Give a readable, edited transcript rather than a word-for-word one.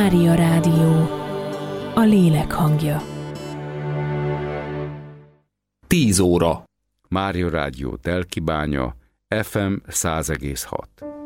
Mária Rádió, a lélek hangja. 10 óra. Mária Rádió Telkibánya, FM 100,6.